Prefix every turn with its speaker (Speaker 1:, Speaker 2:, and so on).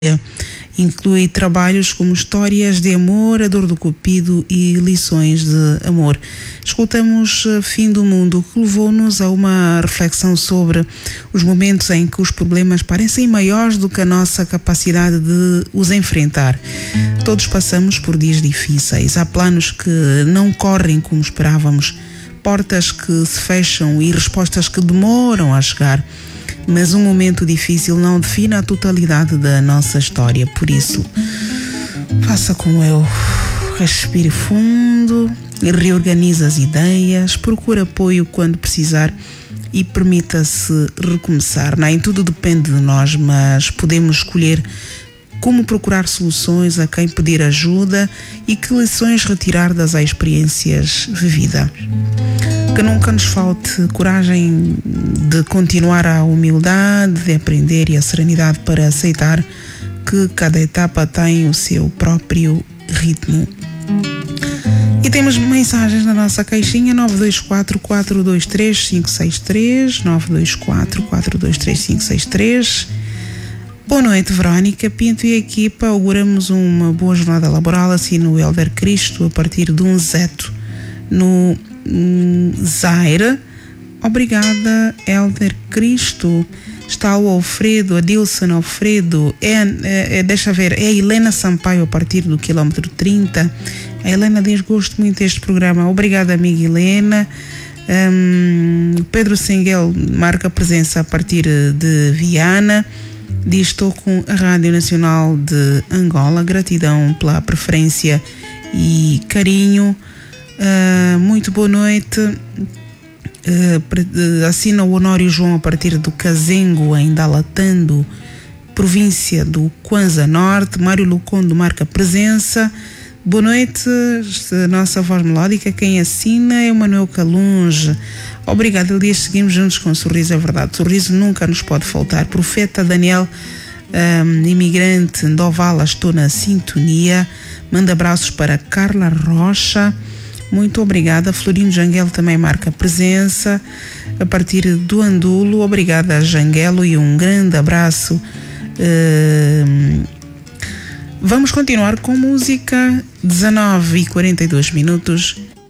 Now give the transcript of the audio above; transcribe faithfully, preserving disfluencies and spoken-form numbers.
Speaker 1: Inclui trabalhos como Histórias de Amor, A Dor do Cupido e Lições de Amor. Escutamos Fim do Mundo, que levou-nos a uma reflexão sobre os momentos em que os problemas parecem maiores do que a nossa capacidade de os enfrentar. Todos passamos por dias difíceis, há planos que não correm como esperávamos, portas que se fecham e respostas que demoram a chegar. Mas um momento difícil não define a totalidade da nossa história. Por isso, faça como eu. Respire fundo, reorganize as ideias, procure apoio quando precisar e permita-se recomeçar. Nem tudo depende de nós, mas podemos escolher como procurar soluções, a quem pedir ajuda e que lições retirar das experiências vividas. Que nunca nos falte coragem de continuar, a humildade de aprender e a serenidade para aceitar que cada etapa tem o seu próprio ritmo. E temos mensagens na nossa caixinha nove dois quatro, quatro dois três, cinco seis três, nove dois quatro, quatro dois três, cinco seis três. Boa noite, Verónica Pinto e equipa. Auguramos uma boa jornada laboral assim no Helder Cristo a partir de um zeto no Zaire. Obrigada, Helder Cristo. Está o Alfredo, Adilson Alfredo. É, é, é, deixa ver, é a Helena Sampaio a partir do quilômetro trinta. A Helena diz: gosto muito deste programa. Obrigada, amiga Helena. Um, Pedro Senguel marca presença a partir de Viana. Diz: estou com a Rádio Nacional de Angola. Gratidão pela preferência e carinho. Uh, muito boa noite. Uh, assina o Honório João a partir do Cazengo, em Dalatando, província do Kwanza Norte. Mário Lucondo marca presença. Boa noite, nossa voz melódica. Quem assina é o Manuel Calunge. Obrigado, Elias. Seguimos juntos com o Sorriso, é verdade. Sorriso nunca nos pode faltar. Profeta Daniel, um, imigrante de Ovala, estou na sintonia. Manda abraços para Carla Rocha. Muito obrigada. Florino Janguelo também marca presença a partir do Andulo. Obrigada, Janguelo, e um grande abraço. Uh, vamos continuar com música. Dezenove e quarenta e dois minutos.